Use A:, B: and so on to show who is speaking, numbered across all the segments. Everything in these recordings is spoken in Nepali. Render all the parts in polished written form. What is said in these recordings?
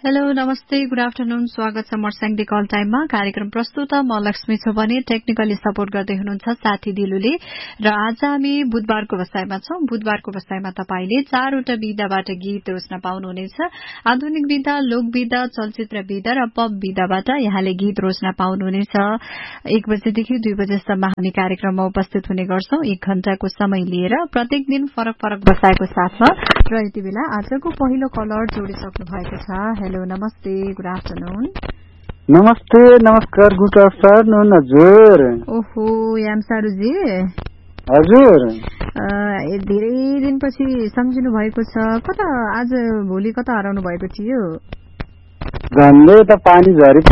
A: हेलो नमस्ते गुड आफ्टरनुन स्वागत छ मर्स्याङ कल टाइममा कार्यक्रम प्रस्तुत म लक्ष्मी छु भने टेक्निकली सपोर्ट गर्दै हुनुहुन्छ साथी दिलुले र आज हामी बुधबारको बसाइमा छौं। बुधबारको बसाइमा तपाईले 4 वटा विधाबाट गीत रोज्न पाउनुहुनेछ। आधुनिक विधा, लोक विधा, चलचित्र विधा र पप विधाबाट यहाँले गीत रोज्न पाउनुहुनेछ। 1 बजेदेखि 2 बजेसम्म हामी कार्यक्रममा उपस्थित हुने गर्छौं 1 घण्टाको समय लिएर प्रत्येक दिन फरक फरक बसाइको साथमा र यति बेला आजको पहिलो कलर जोडिसक्नु भएको छ। हेलो नमस्ते गुड आफ्टरनुन।
B: नमस्ते नमस्कार गुड आफ्टरनुन हजुर।
A: ओहो याम सारुजी
B: हजुर
A: धेरै दिनपछि सम्झिनु भएको छ। कता आज भोलि कता हराउनु भएको थियो?
B: झन्डै त पानी झरी।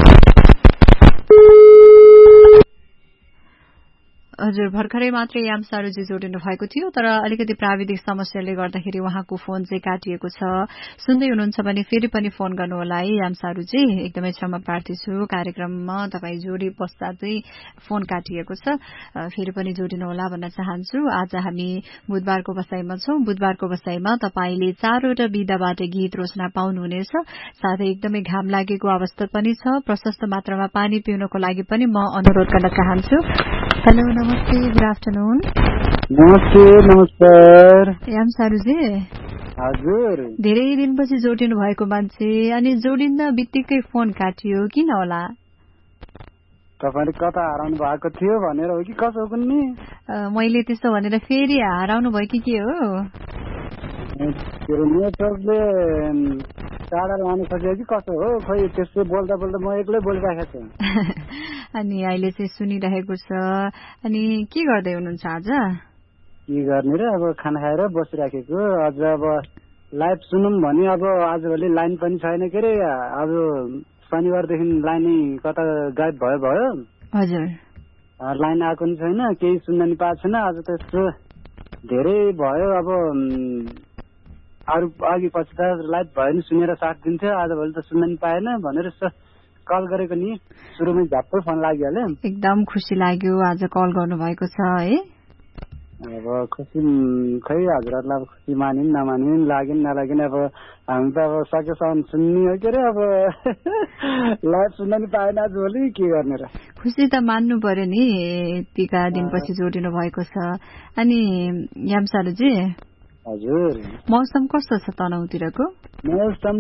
A: हजुर भर्खरै मात्रै याम सारुजी जोडिनु भएको थियो तर अलिकति प्राविधिक समस्याले गर्दाखेरि उहाँको फोन चाहिँ काटिएको छ। सुन्दै हुनुहुन्छ भने फेरि पनि फोन गर्नुहोला है याम सारुजी। एकदमै क्षमा प्रार्थी छु कार्यक्रममा तपाई जोडी पश्चात चाहिँ फोन काटिएको छ। फेरि पनि जोडिनु होला भन्न चाहन्छु। आज हामी बुधबारको बसाइमा छौं। बुधबारको बसाइमा तपाईले 4 वटा विधाबाट गीत रोज्न पाउनुहुनेछ। साथै एकदमै घाम लागेको अवस्था पनि छ। प्रशस्त मात्रामा पानी पिउनको लागि पनि म अनुरोध गर्न चाहन्छु। हेलो नमस्ते गुड आफ्टरनुन।
B: नमस्ते नमस्कार
A: याम सारुजी
B: हजुर।
A: धेरै दिनपछि जोडिनु भएको मान्छे अनि जोडिन बित्तिकै फोन काटियो किन होला?
B: तपाईले कता हराउनु भएको थियो भनेर हो कि कसो हो कुन्नी?
A: मैले त्यसो भनेर फेरि हराउनु भयो कि के हो?
B: मेरो नेटवर्कले टाढा लानु सक्यो कि कसो हो? खै त्यसो बोल्दा बोल्दा म एक्लै बोलिरहेको छु।
A: अनि अहिले चाहिँ सुनिरहेको छ। अनि के गर्दै हुनुहुन्छ आज?
B: के गर्ने र अब खाना खाएर बसिराखेको। अझ अब लाइभ सुनौँ भने अब आजभोलि लाइन पनि छैन के अरे। अब शनिबारदेखि लाइनै कता गायब भयो।
A: हजुर
B: लाइन आएको नि छैन, केही सुन्न नि पाएको छैन। आज त्यस्तो धेरै भयो। अब अरू अघि पछि त लाइभ भयो नि सुनेर साथ दिन्थ्यो। आजभोलि त सुन्न नि पाएन भनेर कल गरेको नि। सुरुमै झप्पै फोन लागिहाल्यो।
A: एकदम खुसी लाग्यो आज कल गर्नु भएको छ है।
B: अब खुसी खै हजुरहरूलाई अब खुसी मानिन् नमानिन् लागिन् नलागिन् अब हामी त अब सकेसम्म सुन्ने हो के अरे। अब लाइभ सुन्न नि पाएन आजभोलि के गर्ने र।
A: खुसी त मान्नु पर्यो नि यतिका दिनपछि जोडिनु भएको छ। अनि याम सारुजी
B: हजुर
A: मौसम कस्तो छ तनहुँतिरको?
B: मौसम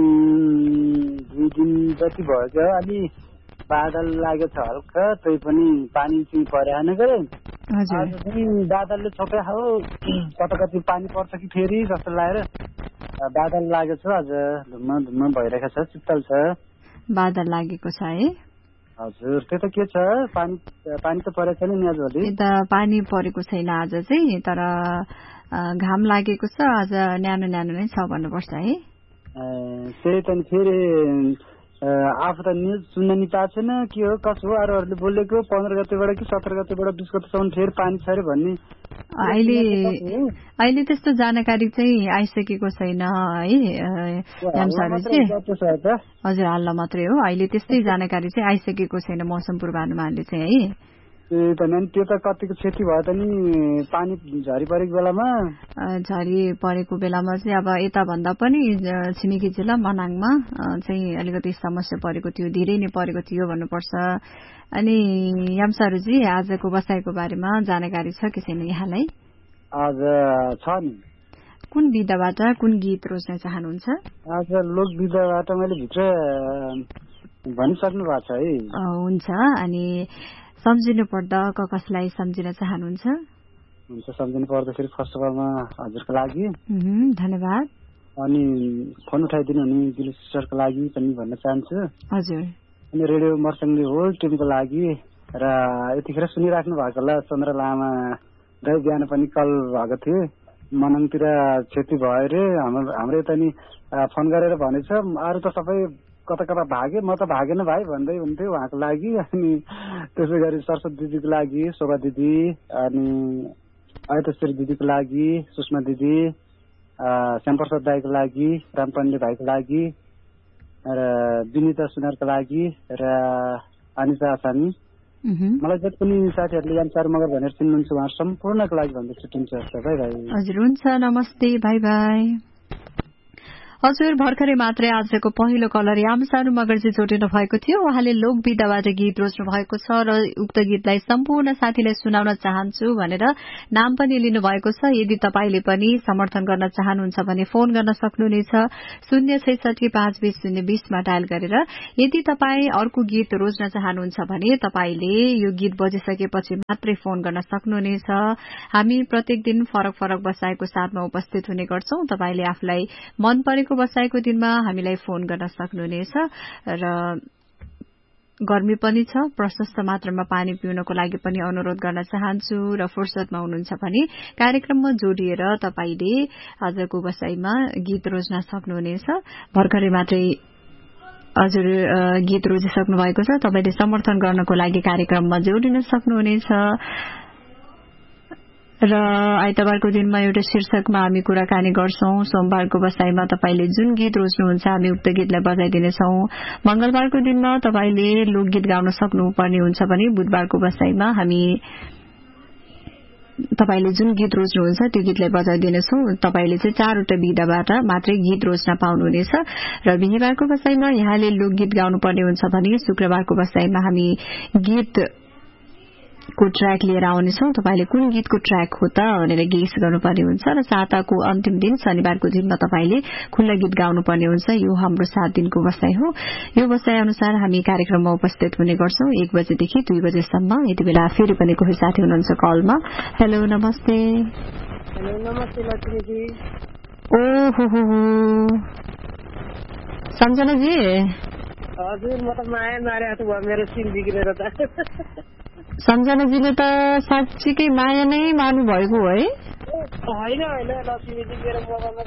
B: 2 दिन जति भयो अलि बादल लागेको छ हल्का। त्यही पनि पानी चाहिँ परेन गरे। आज पनि बादलले छोपे हो कता कति पानी पर्छ कि फेरि जस्तो लागेर बादल लागेको छ। आज धुम्म भइरहेको छ, शीतल छ।
A: बादल लागेको छ है?
B: हजुर त्यो त के छ पानी त परेको छैन नि आजभोलि।
A: यता पानी परेको छैन आज चाहिँ तर घाम लागेको छ। आज न्यानो न्यानो नै छ भन्नुपर्छ है।
B: त्यही त फेरि आफू त न्युज सुन्न नि पाएको छैन के हो कसो हो। अरूहरूले बोलेको 15 गतेबाट कि 17 गतेबाट 20 गतेसम्म फेरि पानी छ अरे भन्ने।
A: अहिले त्यस्तो जानकारी चाहिँ आइसकेको छैन है याम सारुजी। हजुर हल्ला मात्रै हो। अहिले त्यस्तै जानकारी चाहिँ आइसकेको छैन मौसम पूर्वानुमानले चाहिँ है।
B: त्यो त कतिको क्षति भयो त नि पानी झरी परेको बेलामा।
A: झरी परेको बेलामा चाहिँ अब यता भन्दा पनि छिमेकी जिल्ला मनाङमा चाहिँ अलिकति समस्या परेको थियो, धेरै नै परेको थियो भन्नुपर्छ। अनि याम सारुजी आजको बसाइको बारेमा जानकारी छ कि छैन यहाँलाई?
B: आज छ नि।
A: कुन विधाबाट कुन गीत रोज्न चाहनुहुन्छ?
B: आज लोक विधाबाट मैले भित्र भनिसक्नु भएको छ है।
A: हुन्छ अनि सम्झिनु पर्दा कसलाई सम्झिन चाहनुहुन्छ?
B: हुन्छ सम्झिनु पर्दाखेरि फर्स्ट अफ अलमा हजुरको लागि
A: धन्यवाद।
B: अनि फोन उठाइदिनु हुने दिलु सिस्टरको लागि पनि भन्न चाहन्छु।
A: हजुर
B: अनि रेडियो मर्स्याङ होल टिमको लागि र यतिखेर सुनिराख्नु भएकोलाई चन्द्र लामा दाइ बिहान पनि कल भएको थियो मनाङतिर क्षति भयो अरे। हाम्रो यता नि फोन गरेर भनेछ अरू त सबै कता कता भागे म त भागेन भाइ भन्दै हुन्थ्यो उहाँको लागि। अनि त्यसै गरी सरस्वती दिदीको लागि, शोभा दिदी अनि ऐतेश्वरी दिदीको लागि, सुषमा दिदी, श्यामप्रसाद दाईको लागि, राम पाण्डे भाइको लागि र विनिता सुनारको लागि र अनिता आसामी। मलाई जति पनि साथीहरूले याम सार मगर भनेर चिन्नुहुन्छ उहाँ सम्पूर्णको लागि भन्दै छुट्टिन्छ। By by.
A: हजुर हुन्छ नमस्ते बाई बाई। हजुर भर्खरै मात्रै आजको पहिलो कलर यामसारू मगरजी जोडिनु भएको थियो। उहाँले लोकविधाबाट गीत रोज्नु भएको छ र उक्त गीतलाई सम्पूर्ण साथीलाई सुनाउन चाहन्छु भनेर नाम पनि लिनु भएको छ। यदि तपाईले पनि समर्थन गर्न चाहनुहुन्छ भने फोन गर्न सक्नुहुनेछ 066522020 मा डायल गरेर। यदि तपाई अर्को गीत रोज्न चाहनुहुन्छ भने तपाईले यो गीत बजिसकेपछि मात्रै फोन गर्न सक्नुहुनेछ। हामी प्रत्येक दिन फरक फरक बसाएको साथमा उपस्थित हुने गर्छौं। तपाईले आफूलाई मन परेको बसाएको दिनमा हामीलाई फोन गर्न सक्नुहुनेछ। र गर्मी पनि छ, प्रशस्त मात्रामा पानी पिउनको लागि पनि अनुरोध गर्न चाहन्छु। र फुर्सदमा हुनुहुन्छ भने कार्यक्रममा जोडिएर तपाईले आजको बसाईमा गीत रोज्न सक्नुहुनेछ। भर्खरै मात्रै हजुर गीत रोजिसक्नु भएको छ। तपाईले समर्थन गर्नको लागि कार्यक्रममा जोडिन सक्नुहुनेछ। र आइतबारको दिनमा एउटा शीर्षकमा हामी कुराकानी गर्छौं। सोमबारको बसाईमा तपाईले जुन गीत रोज्नुहुन्छ हामी उक्त गीतलाई बजाइदिनेछौं। मंगलबारको दिनमा तपाईले लोकगीत गाउन सक्नुपर्ने हुन्छ भने बुधबारको बसाईमा हामी तपाईले जुन गीत रोज्नुहुन्छ त्यो गीतलाई बजाइदिनेछौं। तपाईले चाहिँ 4 वटा विधाबाट मात्रै गीत रोज्न पाउनुहुनेछ। र बिहीबारको बसाईमा यहाँले लोकगीत गाउनुपर्ने हुन्छ भने शुक्रबारको बसाईमा हामी गीत को ट्र्याक लिएर आउनेछौं। तपाईले कुन गीतको ट्र्याक हो त भनेर गेस गर्नुपर्ने हुन्छ। र साताको अन्तिम दिन शनिबारको दिनमा तपाईले खुल्ला गीत गाउनुपर्ने हुन्छ। यो हाम्रो 7 दिनको बसाई हो। यो बसाई अनुसार हामी कार्यक्रममा उपस्थित हुने गर्छौं 1 बजेदेखि 2 बजेसम्म। यति बेला फेरि पनि कोही साथी हुनुहुन्छ कलमा। हेलो नमस्ते।
C: हेलो नमस्ते लक्ष्मीजी।
A: ओहो सम्झना जी।
C: हजुर म त माया मारेको छु मेरो सिम बिग्रेर त।
A: सम्झनाजीले त साँच्चीकै माया नै मार्नु भएको है।
C: होइन होइन लक्ष्मीजी मेरो मोबाइलमा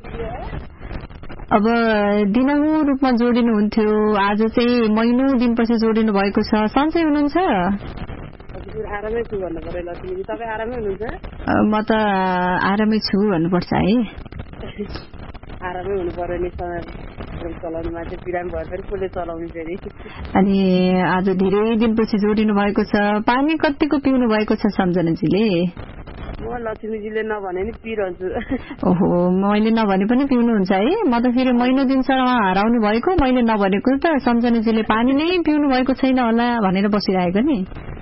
A: अब दिनहुँ रूपमा जोडिनुहुन्थ्यो, आज चाहिँ महिनौ दिनपछि जोडिनु भएको छ। सन्चै हुनुहुन्छ?
C: आरामै छु भन्नु पर्यो लक्ष्मीजी। तपाईँ आरामै हुनुहुन्छ?
A: म त आरामै छु भन्नुपर्छ है।
C: आरामै हुनु पर्यो नि चलाउनु मान्छे बिरामी भयो फेरि कसले चलाउने फेरि।
A: अनि आज धेरै दिनपछि जोडिनु भएको छ। पानी कतिको पिउनु भएको छ सम्झनाजीले?
C: म लक्ष्मीजीले नभने नि पिरहन्छु।
A: ओहो मैले नभने पनि पिउनुहुन्छ है। म त फेरि महिना दिनसम्म हराउनु भएको, मैले नभनेको त सम्झनाजीले पानी नै पिउनु भएको छैन होला भनेर बसिरहेको नि।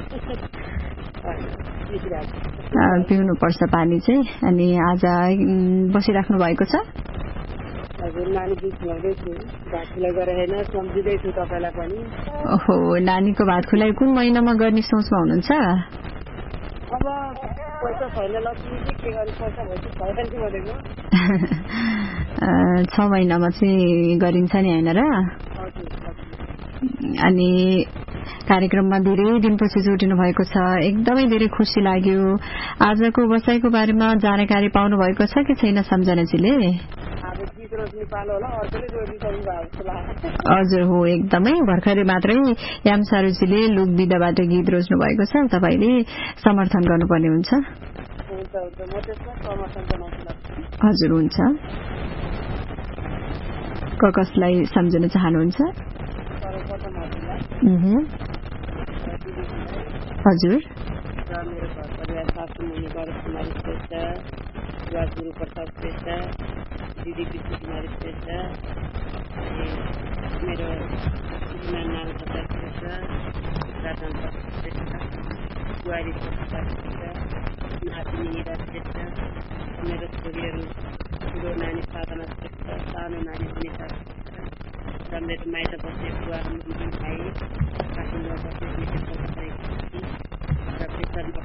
A: पिउनु पर्छ पानी चाहिँ। अनि आज बसिराख्नु भएको छ?
C: हजुर नानी दुध खुवाउँदैछु, भात खुवाइ गरेर होइन सम्झिँदैछु तपाईँलाई पनि।
A: ओहो नानीको भात खुवाइ कुन महिनामा गर्ने सोचमा हुनुहुन्छ?
C: अब पैसा छैन लक्ष्मीजी के गर्नु, पैसा भएपछि छैन नि भनेको।
A: 6 महिनामा चाहिँ गरिन्छ नि होइन र? अनि कार्यक्रममा धेरै दिनपछि जोडिनु भएको छ। एकदमै धेरै खुसी लाग्यो। आजको बसाईको बारेमा जानकारी पाउनु भएको छ कि छैन सम्झनाजीले? हजुर हो एकदमै भर्खरै मात्रै यामसारूजीले लोकविधाबाट गीत रोज्नु भएको छ। तपाईले समर्थन गर्नुपर्ने हुन्छ। हजुर हुन्छ। कसलाई सम्झन चाहनुहुन्छ? हजुर गुरु प्रसाद श्रेष्ठ, दिदी कृष्ण कुमारी श्रेष्ठ, मेरो नाम प्रसाद श्रेष्ठ, राजन प्रसाद श्रेष्ठ, बुहारी प्रसाद श्रेष्ठ, नातिनी निरा श्रेष्ठ, मेरो छोरीहरू ठुलो नानी साधना श्रेष्ठ, सानो नानी सुनिता श्रेष्ठ, र मेरो माइत बस्ने बुवा मुन्जुन भाइ, काठमाडौँमा बस्ने र पेसरमा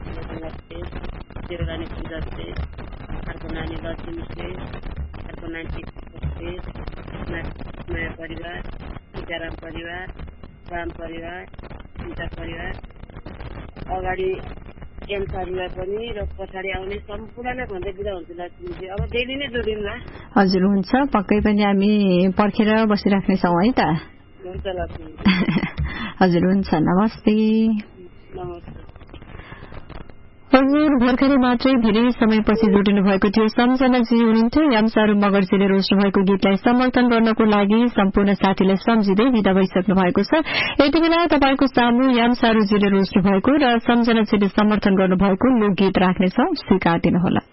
A: तेरो रानी पूजा श्रेष्ठ, अर्को नानी लक्ष्मी श्रेष्ठ, अर्को नानी श्रेष्ठ, नयाँ परिवार, सीताराम परिवार, राम परिवार, सीता परिवार, अगाडि एमसारीलाई पनि र पछाडि आउने सम्पूर्णलाई भन्दै बिदा हुन्छु लक्ष्मीजी। अब डेली नै जोडिन्ला। हजुर हुन्छ, पक्कै पनि हामी पर्खेर बसिराख्नेछौँ है त। हुन्छ लक्ष्मी। हजुर हुन्छ, नमस्ते। नमस्ते। हजुर भर्खरै मात्रै धेरै समयपछि जोडिनु भएको थियो सम्झनाजी हुनुहुन्थ्यो। यामसारू मगरजीले रोज्नु भएको गीतलाई समर्थन गर्नको लागि सम्पूर्ण साथीलाई सम्झिँदै विदा भइसक्नु भएको छ। यति बेला तपाईको सामु यामसारूजीले रोज्नु भएको र सम्झनाजीले समर्थन गर्नुभएको लोकगीत राख्नेछौं, स्वीकार दिनुहोला।